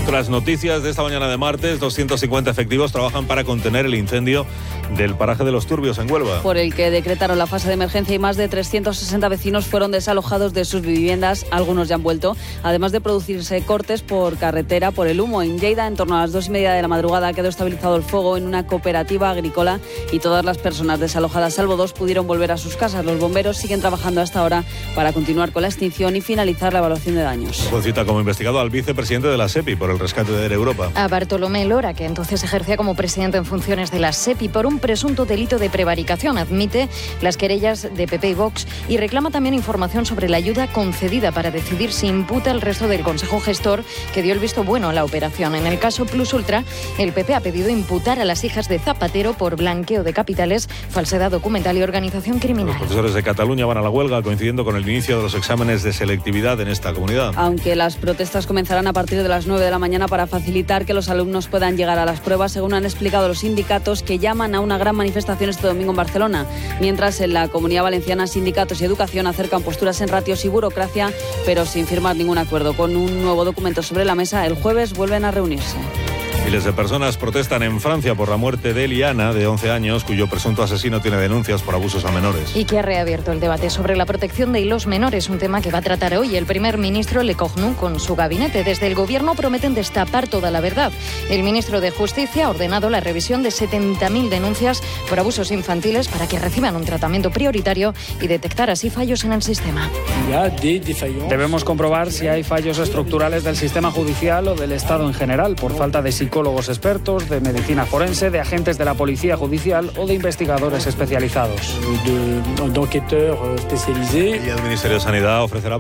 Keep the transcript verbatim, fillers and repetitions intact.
Otras noticias de esta mañana de martes: doscientos cincuenta efectivos trabajan para contener el incendio del paraje de Los Turbios en Huelva, por el que decretaron la fase de emergencia, y más de trescientos sesenta vecinos fueron desalojados de sus viviendas. Algunos ya han vuelto, además de producirse cortes por carretera por el humo. En Lleida, en torno a las dos y media de la madrugada, quedó estabilizado el fuego en una cooperativa agrícola y todas las personas desalojadas, salvo dos, pudieron volver a sus casas. Los bomberos siguen trabajando hasta ahora para continuar con la extinción y finalizar la evaluación de daños. Pues cita como investigado al vicepresidente de la SEPI por el rescate de Air Europa. A Bartolomé Lora, que entonces ejercía como presidente en funciones de la SEPI por un presunto delito de prevaricación. Admite las querellas de P P y Vox y reclama también información sobre la ayuda concedida para decidir si imputa al resto del Consejo Gestor que dio el visto bueno a la operación. En el caso Plus Ultra, el P P ha pedido imputar a las hijas de Zapatero por blanqueo de capitales, falsedad documental y organización criminal. Los profesores de Cataluña van a la huelga coincidiendo con el inicio de los exámenes de selectividad en esta comunidad. Aunque las protestas comenzarán a partir de las nueve de la mañana para facilitar que los alumnos puedan llegar a las pruebas, según han explicado los sindicatos, que llaman a una gran manifestación este domingo en Barcelona. Mientras, en la Comunidad Valenciana, sindicatos y educación acercan posturas en ratios y burocracia, pero sin firmar ningún acuerdo. Con un nuevo documento sobre la mesa, el jueves vuelven a reunirse. Miles de personas protestan en Francia por la muerte de Eliana, de once años, cuyo presunto asesino tiene denuncias por abusos a menores. Y que ha reabierto el debate sobre la protección de los menores, un tema que va a tratar hoy el primer ministro Le Cornu con su gabinete. Desde el gobierno prometen destapar toda la verdad. El ministro de Justicia ha ordenado la revisión de setenta mil denuncias por abusos infantiles para que reciban un tratamiento prioritario y detectar así fallos en el sistema. Debemos comprobar si hay fallos estructurales del sistema judicial o del Estado en general, por falta de psicólogos expertos, de medicina forense, de agentes de la policía judicial o de investigadores especializados. Y el Ministerio de Sanidad ofrecerá